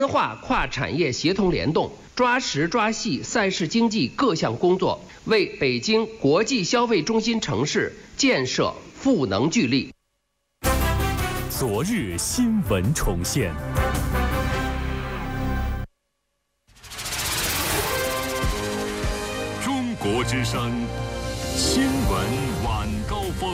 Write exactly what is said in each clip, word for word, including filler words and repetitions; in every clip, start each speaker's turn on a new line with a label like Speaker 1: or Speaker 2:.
Speaker 1: 化跨产业协同联动，抓实抓细赛事经济各项工作，为北京国际消费中心城市建设赋能聚力。
Speaker 2: 昨日新闻重现。中国之声新闻晚高峰。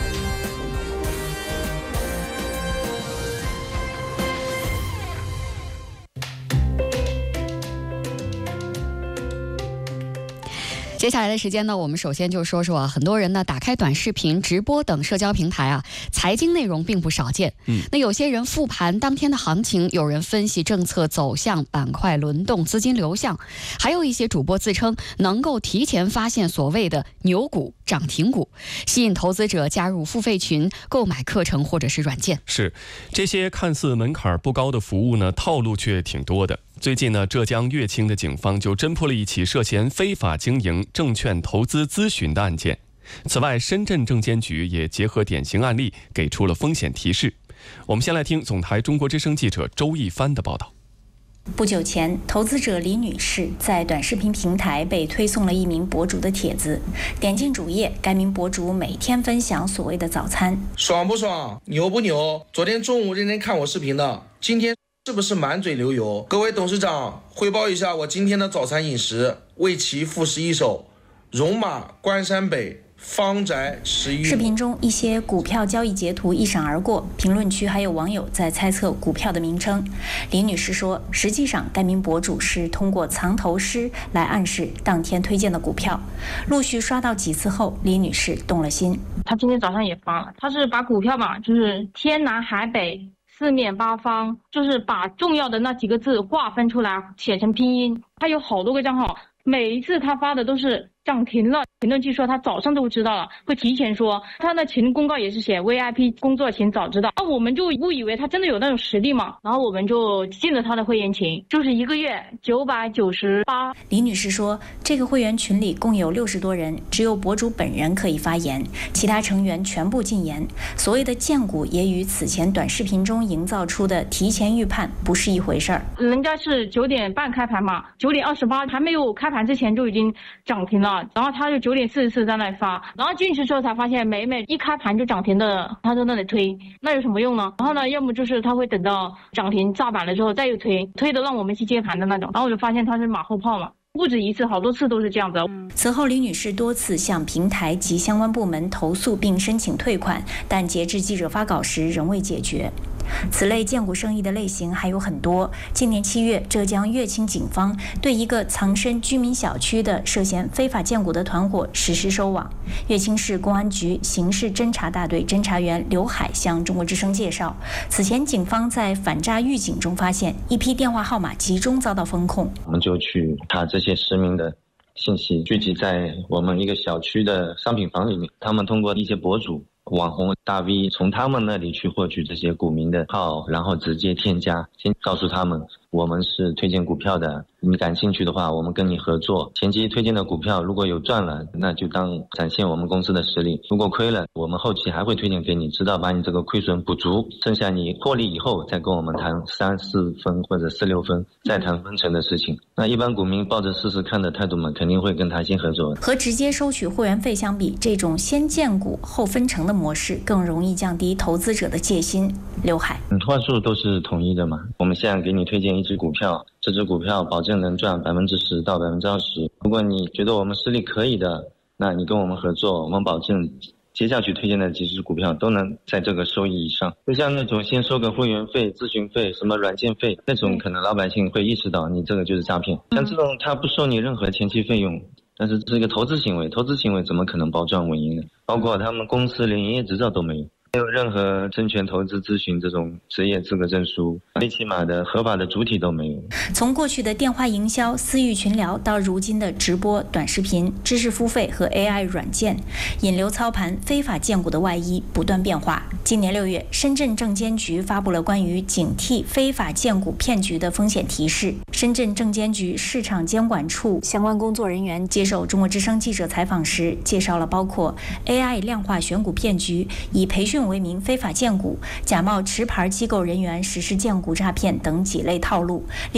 Speaker 3: 接下来的时间呢，我们首先就说说啊，很多人呢打开短视频、直播等社交平台啊，财经内容并不少见。嗯，那有些人复盘当天的行情，有人分析政策走向、板块轮动、资金流向，还有一些主播自称能够提前发现所谓的牛股、涨停股，吸引投资者加入付费群、购买课程或者是软件。
Speaker 4: 是，这些看似门槛不高的服务呢，套路却挺多的。最近呢，浙江乐清的警方就侦破了一起涉嫌非法经营证券投资咨询的案件。此外，深圳证监局也结合典型案例，给出了风险提示。我们先来听总台中国之声记者周一帆的报道。
Speaker 5: 不久前，投资者李女士在短视频平台被推送了一名博主的帖子，点进主页，该名博主每天分享所谓的早餐。
Speaker 6: 爽不爽？牛不牛？昨天中午认真看我视频的，今天是不是满嘴流油？各位董事长，汇报一下我今天的早餐饮食，为其复习一首戎马关山北，方宅十余。
Speaker 5: 视频中一些股票交易截图一闪而过，评论区还有网友在猜测股票的名称。李女士说，实际上该名博主是通过藏头诗来暗示当天推荐的股票。陆续刷到几次后，李女士动了心。
Speaker 7: 她今天早上也发了，她是把股票嘛，就是天南海北四面八方，就是把重要的那几个字划分出来，写成拼音。他有好多个账号，每一次他发的都是涨停了，评论区说他早上都知道了，会提前说。他的群公告也是写 V I P 工作请早知道。那我们就误以为他真的有那种实力嘛，然后我们就进了他的会员群，就是一个月九百九十八。
Speaker 5: 李女士说，这个会员群里共有六十多人，只有博主本人可以发言，其他成员全部禁言。所谓的荐股也与此前短视频中营造出的提前预判不是一回事儿。
Speaker 7: 人家是九点半开盘嘛，九点二十八还没有开盘之前就已经涨停了，然后他就九点四十四在那里发，然后进去之后才发现每每一开盘就涨停的，他在那里推，那有什么用呢？然后呢，要么就是他会等到涨停炸板了之后再又推，推的让我们去接盘的那种，然后我就发现他是马后炮嘛。不止一次，好多次都是这样子。
Speaker 5: 此后，李女士多次向平台及相关部门投诉并申请退款，但截至记者发稿时仍未解决。此类荐股生意的类型还有很多。今年七月，浙江乐清警方对一个藏身居民小区的涉嫌非法荐股的团伙实施收网。乐清市公安局刑事侦查大队侦查员刘海向中国之声介绍，此前警方在反诈预警中发现一批电话号码集中遭到封控，
Speaker 8: 我们就去查这些实名的信息，聚集在我们一个小区的商品房里面，他们通过一些博主、网红、大 V 从他们那里去获取这些股民的号，然后直接添加，先告诉他们我们是推荐股票的，你感兴趣的话我们跟你合作，前期推荐的股票如果有赚了，那就当展现我们公司的实力，如果亏了，我们后期还会推荐给你，直到把你这个亏损补足，剩下你获利以后再跟我们谈三四分或者四六分，再谈分成的事情。那一般股民抱着试试看的态度嘛，肯定会跟他先合作。
Speaker 5: 和直接收取会员费相比，这种先荐股后分成的模式更容易降低投资者的戒心。刘海，
Speaker 8: 嗯，话术都是统一的嘛。我们现在给你推荐一只股票，这只股票保证能赚百分之十到百分之二十。如果你觉得我们实力可以的，那你跟我们合作，我们保证接下去推荐的几只股票都能在这个收益以上。就像那种先收个会员费、咨询费、什么软件费，那种可能老百姓会意识到你这个就是诈骗。像这种他不收你任何前期费用，但是这个投资行为，投资行为怎么可能保赚稳赢呢？包括他们公司连营业执照都没有。没有任何证券投资咨询这种职业资格证书，最起码的合法的主体都没有。
Speaker 5: 从过去的电话营销、私域群聊，到如今的直播、短视频、知识付费和 A I 软件，引流操盘、非法荐股的外衣不断变化。今今年六月，深圳证监局发布了关于警惕非法荐股骗局的风险提示。深圳证监局市场监管处相关工作人员接受中国之声记者采访时，介绍了包括 A I 量化选股骗局、以培训为名非法荐股、假冒持牌机构人员实施荐股诈骗等几类套路。